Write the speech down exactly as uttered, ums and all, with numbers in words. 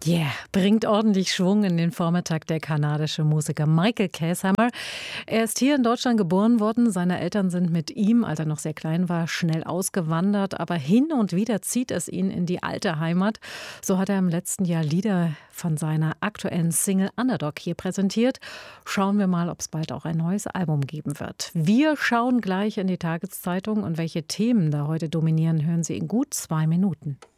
Yeah, bringt ordentlich Schwung in den Vormittag der kanadische Musiker Michael Käshammer. Er ist hier in Deutschland geboren worden. Seine Eltern sind mit ihm, als er noch sehr klein war, schnell ausgewandert. Aber hin und wieder zieht es ihn in die alte Heimat. So hat er im letzten Jahr Lieder von seiner aktuellen Single Underdog hier präsentiert. Schauen wir mal, ob es bald auch ein neues Album geben wird. Wir schauen gleich in die Tageszeitung und welche Themen da heute dominieren, hören Sie in gut zwei Minuten.